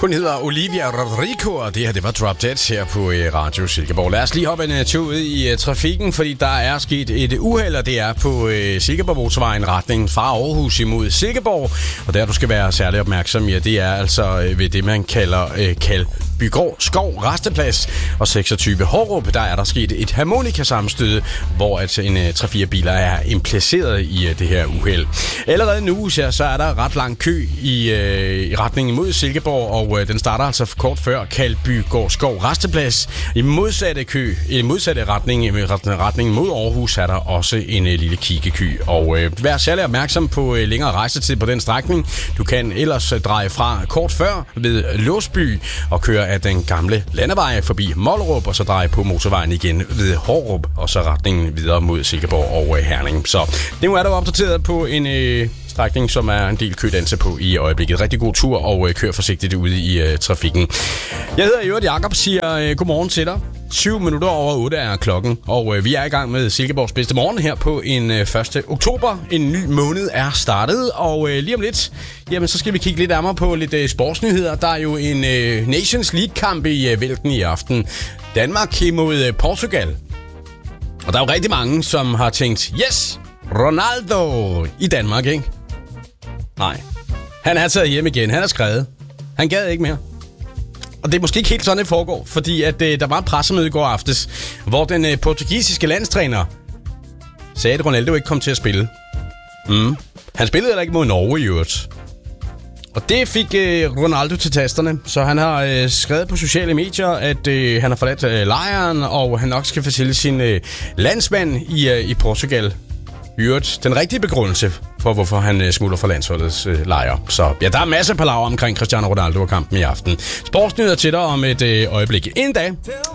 Hun hedder Olivia Rodrigo, og det her, det var Drop Dead her på Radio Silkeborg. Lad os lige hoppe en tur ud i trafikken, fordi der er sket et uheld, og det er på Silkeborg-motorvejen retning fra Aarhus imod Silkeborg. Og der du skal være særlig opmærksom, ja, det er altså ved det, man kalder Kalbygård Skov Resteplads og 26 Hårup. Der er der sket et harmonikasammenstød, hvor altså en 3-4 biler er impliceret i det her uheld. Allerede nu så er der ret lang kø i retning mod Silkeborg, og den starter altså kort før Kalbygård Skov Resteplads. I modsatte retning mod Aarhus er der også en lille kiggekø. Og vær særlig opmærksom på længere rejsetid på den strækning. Du kan ellers dreje fra kort før ved Låsby og køre af den gamle landevej forbi Mollerup, og så dreje på motorvejen igen ved Hårup, og så retningen videre mod Silkeborg og Herning. Så nu er du opdateret på en strækning, som er en del kødanse på i øjeblikket. Rigtig god tur, og kør forsigtigt ude i trafikken. Jeg hedder Jørgen Jakob, siger godmorgen til dig. 7 minutter over 8 er klokken, og vi er i gang med Silkeborgs bedste morgen her på en 1. oktober. En ny måned er startet, og lige om lidt, jamen, så skal vi kigge lidt nærmere på lidt sportsnyheder. Der er jo en Nations League-kamp i vælten i aften. Danmark imod Portugal. Og der er jo rigtig mange, som har tænkt, yes, Ronaldo i Danmark, ikke? Nej. Han er taget hjem igen. Han er skrevet. Han gad ikke mere. Og det er måske ikke helt sådan, det foregår, fordi at der var et pressemøde i går aftes, hvor den portugisiske landstræner sagde, at Ronaldo ikke kom til at spille. Han spillede heller ikke mod Norge i øvrigt. Og det fik Ronaldo til tasterne, så han har skrevet på sociale medier, at han har forladt lejren, og han nok skal fortælle sin landsmand i Portugal. Den rigtige begrundelse for, hvorfor han smutter fra landsholdets lejr. Så ja, der er masser af palaver omkring Cristiano Ronaldo og kampen i aften. Sportsnyheder til dig om et øjeblik. En dag.